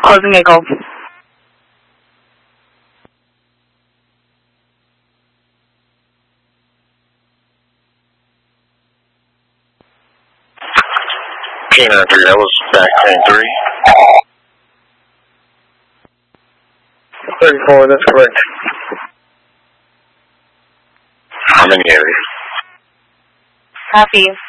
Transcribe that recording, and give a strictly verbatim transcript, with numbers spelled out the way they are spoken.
closing echo. K nine three, that was back ten three. thirty-four, that's correct. How many areas? Copy.